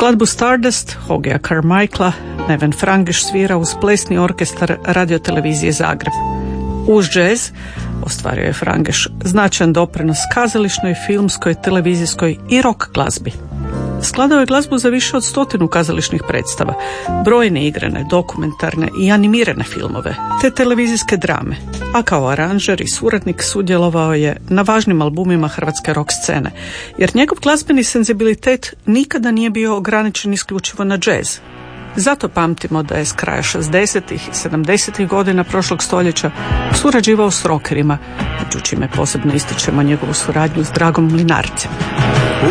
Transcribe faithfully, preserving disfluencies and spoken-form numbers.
Skladbu Stardust Hogea Carmichaela Neven Frangiš svira uz plesni orkestar radiotelevizije Zagreb. Uz džez ostvario je Frangiš značajan doprinos kazališnoj, filmskoj, televizijskoj i rock glazbi. Skladao je glazbu za više od stotinu kazališnih predstava, brojne igrane, dokumentarne i animirane filmove, te televizijske drame, a kao aranžer i suradnik sudjelovao je na važnim albumima hrvatske rock scene, jer njegov glazbeni senzibilitet nikada nije bio ograničen isključivo na džez. Zato pamtimo da je s kraja šezdesetih i sedamdesetih godina prošlog stoljeća surađivao s rockerima, među čime posebno ističemo njegovu suradnju s Dragom Mlinarcem.